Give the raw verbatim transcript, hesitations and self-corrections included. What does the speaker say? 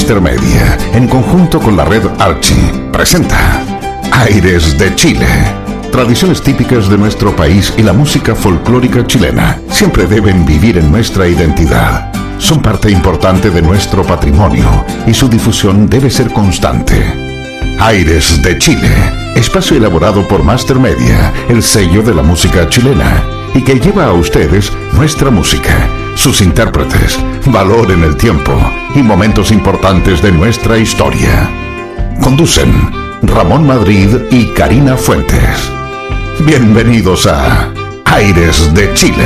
Master Media, en conjunto con la red Archie, presenta Aires de Chile. Tradiciones típicas de nuestro país y la música folclórica chilena siempre deben vivir en nuestra identidad. Son parte importante de nuestro patrimonio y su difusión debe ser constante. Aires de Chile, espacio elaborado por Master Media, el sello de la música chilena, y que lleva a ustedes nuestra música, sus intérpretes, valor en el tiempo y momentos importantes de nuestra historia. Conducen Ramón Madrid y Karina Fuentes. Bienvenidos a Aires de Chile.